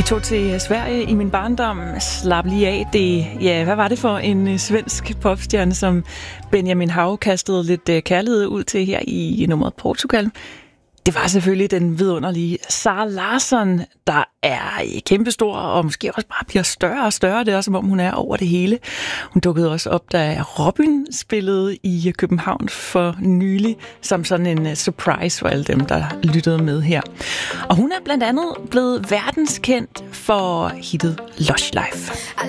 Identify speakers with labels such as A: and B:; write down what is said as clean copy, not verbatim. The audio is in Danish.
A: Vi tog til Sverige i min barndom. Slap lige af. Hvad var det for en svensk popstjerne, som Benjamin Hav kastede lidt kærlighed ud til her i nummeret Portugal? Det var selvfølgelig den vidunderlige Zara Larsson, der er kæmpestor og måske også bare bliver større og større. Det er som om hun er over det hele. Hun dukkede også op, da Robin spillede i København for nylig, som sådan en surprise for alle dem, der lyttede med her. Og hun er blandt andet blevet verdenskendt for hittet Lush Life.